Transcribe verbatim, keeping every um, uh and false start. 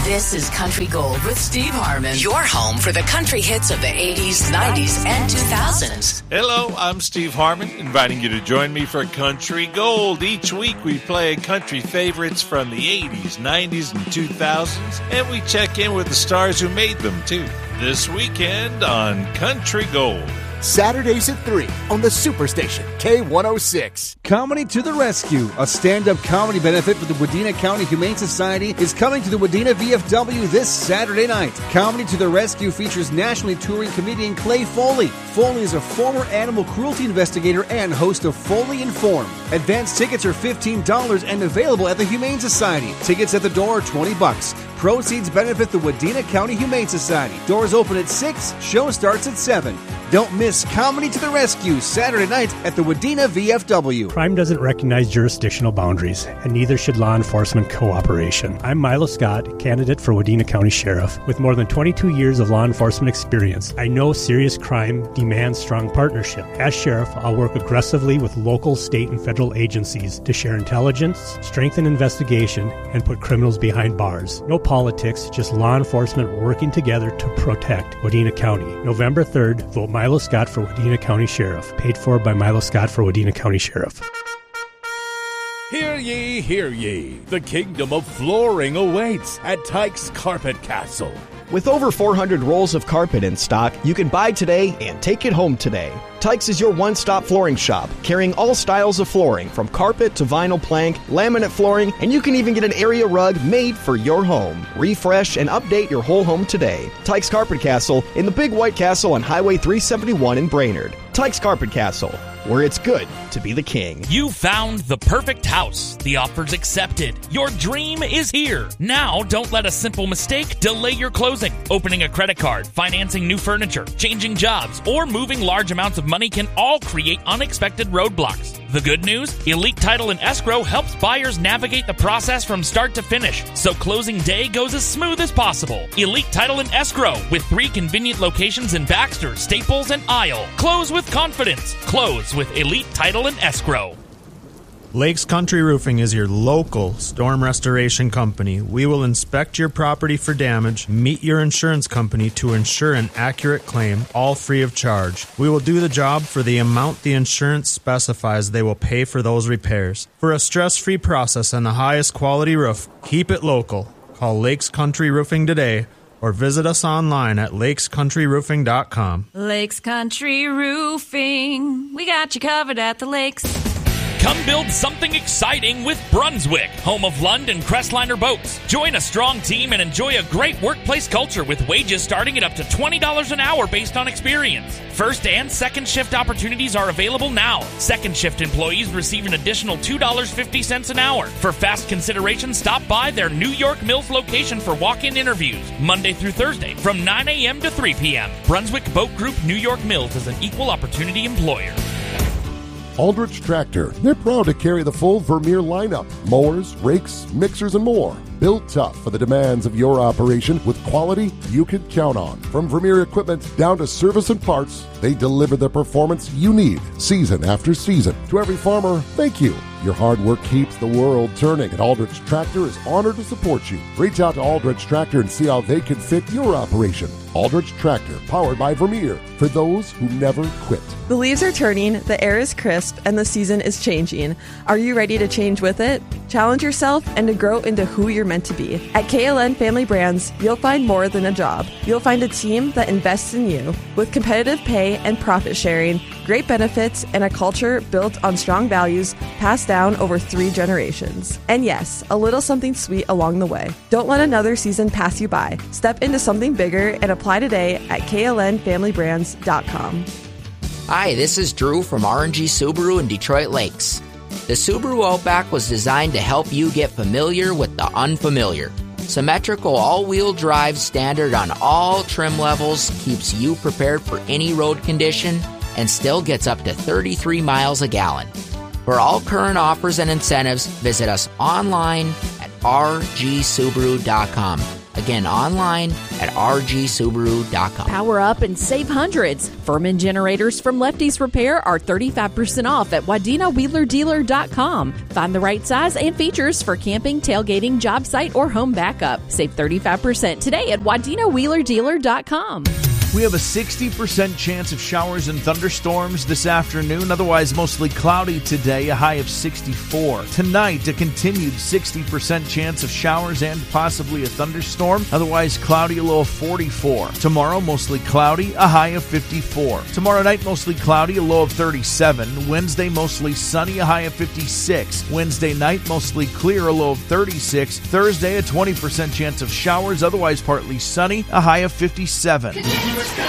This is Country Gold with Steve Harmon, your home for the country hits of the eighties, nineties, and two thousands. Hello, I'm Steve Harmon, inviting you to join me for Country Gold. Each week we play country favorites from the eighties, nineties, and two thousands, and we check in with the stars who made them, too. This weekend on Country Gold. Saturdays at three on the Superstation, K one oh six. Comedy to the Rescue, a stand-up comedy benefit for the Wadena County Humane Society, is coming to the Wadena V F W this Saturday night. Comedy to the Rescue features nationally touring comedian Clay Foley. Foley is a former animal cruelty investigator and host of Foley Informed. Advance tickets are fifteen dollars and available at the Humane Society. Tickets at the door are twenty bucks. Proceeds benefit the Wadena County Humane Society. Doors open at six, show starts at seven. Don't miss Comedy to the Rescue, Saturday night at the Wadena V F W. Crime doesn't recognize jurisdictional boundaries, and neither should law enforcement cooperation. I'm Milo Scott, candidate for Wadena County Sheriff. With more than twenty-two years of law enforcement experience, I know serious crime demands strong partnership. As Sheriff, I'll work aggressively with local, state, and federal agencies to share intelligence, strengthen investigation, and put criminals behind bars. No politics, just law enforcement working together to protect Wadena County. November third, vote Milo Scott for Wadena County Sheriff. Paid for by Milo Scott for Wadena County Sheriff. Hear ye, hear ye. The kingdom of flooring awaits at Tyke's Carpet Castle. With over four hundred rolls of carpet in stock, you can buy today and take it home today. Tyke's is your one-stop flooring shop, carrying all styles of flooring, from carpet to vinyl plank, laminate flooring, and you can even get an area rug made for your home. Refresh and update your whole home today. Tyke's Carpet Castle in the Big White Castle on Highway three seventy-one in Brainerd. Tyke's Carpet Castle, where it's good to be the king. You found the perfect house. The offer's accepted. Your dream is here. Now, don't let a simple mistake delay your closing. Opening a credit card, financing new furniture, changing jobs, or moving large amounts of money can all create unexpected roadblocks. The good news? Elite Title and Escrow helps buyers navigate the process from start to finish, so closing day goes as smooth as possible. Elite Title and Escrow, with three convenient locations in Baxter, Staples, and Isle. Close with confidence. Close with Elite Title and Escrow. Lakes Country Roofing is your local storm restoration company. We will inspect your property for damage, meet your insurance company to ensure an accurate claim, all free of charge. We will do the job for the amount the insurance specifies they will pay for those repairs. For a stress-free process and the highest quality roof, keep it local. Call Lakes Country Roofing today or visit us online at lakes country roofing dot com. Lakes Country Roofing. We got you covered at the lakes. Come build something exciting with Brunswick, home of Lund and Crestliner boats. Join a strong team and enjoy a great workplace culture with wages starting at up to twenty dollars an hour based on experience. First and second shift opportunities are available now. Second shift employees receive an additional two dollars and fifty cents an hour. For fast consideration, stop by their New York Mills location for walk-in interviews, Monday through Thursday from nine a.m. to three p.m. Brunswick Boat Group New York Mills is an equal opportunity employer. Aldrich Tractor. They're proud to carry the full Vermeer lineup. Mowers, rakes, mixers, and more. Built tough for the demands of your operation with quality you can count on. From Vermeer equipment down to service and parts, they deliver the performance you need season after season. To every farmer, thank you. Your hard work keeps the world turning, and Aldrich Tractor is honored to support you. Reach out to Aldrich Tractor and see how they can fit your operation. Aldrich Tractor, powered by Vermeer, for those who never quit. The leaves are turning, the air is crisp, and the season is changing. Are you ready to change with it? Challenge yourself and to grow into who you're meant to be. At K L N Family Brands, you'll find more than a job. You'll find a team that invests in you with competitive pay and profit sharing, great benefits, and a culture built on strong values passed down over three generations. And yes, a little something sweet along the way. Don't let another season pass you by. Step into something bigger and apply today at K L N family brands dot com. Hi, this is Drew from R and G Subaru in Detroit Lakes. The Subaru Outback was designed to help you get familiar with the unfamiliar. Symmetrical all-wheel drive standard on all trim levels keeps you prepared for any road condition and still gets up to thirty-three miles a gallon. For all current offers and incentives, visit us online at r g subaru dot com. Again, online at r g subaru dot com. Power up and save hundreds. Furman generators from Lefty's Repair are thirty-five percent off at wadena wheeler dealer dot com. Find the right size and features for camping, tailgating, job site, or home backup. Save thirty-five percent today at wadena wheeler dealer dot com. We have a sixty percent chance of showers and thunderstorms this afternoon, otherwise mostly cloudy today, a high of sixty-four. Tonight, a continued sixty percent chance of showers and possibly a thunderstorm, otherwise cloudy, a low of forty-four. Tomorrow, mostly cloudy, a high of fifty-four. Tomorrow night, mostly cloudy, a low of thirty-seven. Wednesday, mostly sunny, a high of fifty-six. Wednesday night, mostly clear, a low of thirty-six. Thursday, a twenty percent chance of showers, otherwise partly sunny, a high of fifty-seven.